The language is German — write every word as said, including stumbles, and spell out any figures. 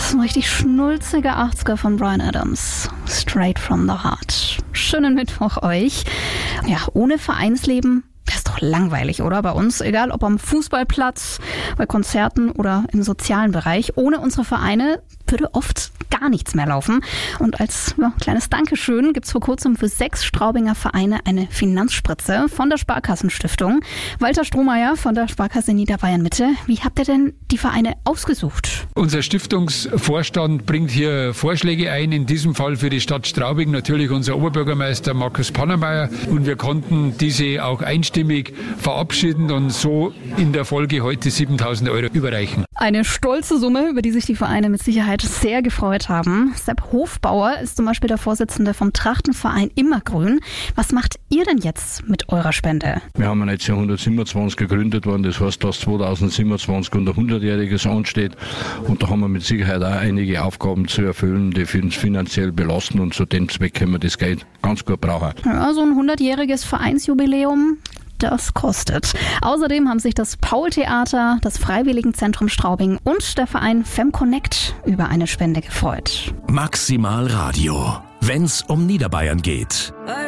das. Ein richtig schnulziger achtziger von Bryan Adams. Straight from the heart. Schönen Mittwoch euch. Ja, ohne Vereinsleben wäre es doch langweilig, oder? Bei uns, egal ob am Fußballplatz, bei Konzerten oder im sozialen Bereich. Ohne unsere Vereine würde oft gar nichts mehr laufen. Und als ja, kleines Dankeschön gibt es vor kurzem für sechs Straubinger Vereine eine Finanzspritze von der Sparkassenstiftung. Walter Strohmeier von der Sparkasse Niederbayern Mitte. Wie habt ihr denn die Vereine ausgesucht? Unser Stiftungsvorstand bringt hier Vorschläge ein, in diesem Fall für die Stadt Straubing natürlich unser Oberbürgermeister Markus Pannermeier. Und wir konnten diese auch einstimmig verabschieden und so in der Folge heute siebentausend Euro überreichen. Eine stolze Summe, über die sich die Vereine mit Sicherheit sehr gefreut haben. Sepp Hofbauer ist zum Beispiel der Vorsitzende vom Trachtenverein Immergrün. Was macht ihr denn jetzt mit eurer Spende? Wir haben neunzehnhundertsiebenundzwanzig gegründet worden, das heißt, dass zweitausendsiebenundzwanzig unser hundertjähriges ansteht. Und da haben wir mit Sicherheit auch einige Aufgaben zu erfüllen, die uns finanziell belasten, und zu dem Zweck können wir das Geld ganz gut brauchen. Ja, so ein hundertjähriges Vereinsjubiläum, das kostet. Außerdem haben sich das Paul-Theater, das Freiwilligenzentrum Straubing und der Verein FemConnect über eine Spende gefreut. Maximal Radio, wenn's um Niederbayern geht.